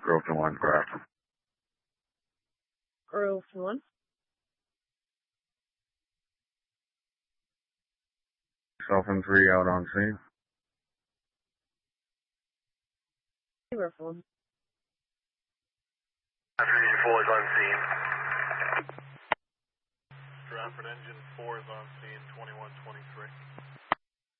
Grove 1, correct. Grove 1. Self and 3 out on scene. Grove 1. Engine 4 is on scene. Stratford Engine 4 is on scene, 2123.